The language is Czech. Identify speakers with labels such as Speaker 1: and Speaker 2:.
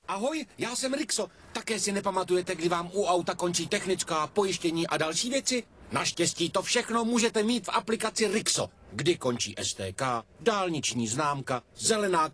Speaker 1: Ahoj, já jsem Rixo. Také si nepamatujete, kdy vám u auta končí technická, pojištění a další věci? Naštěstí to všechno můžete mít v aplikaci Rixo. Kdy končí STK, dálniční známka, zelená